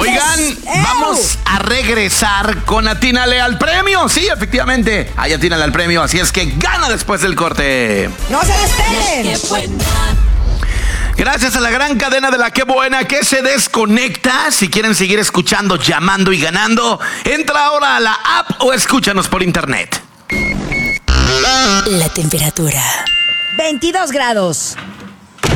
Oigan, vamos a regresar con Atínale al Premio. Sí, efectivamente, hay Atínale al Premio, así es que gana después del corte. ¡No se despeguen! Gracias a la gran cadena de La Qué Buena que se desconecta. Si quieren seguir escuchando, llamando y ganando, entra ahora a la app o escúchanos por internet. La temperatura. 22 grados.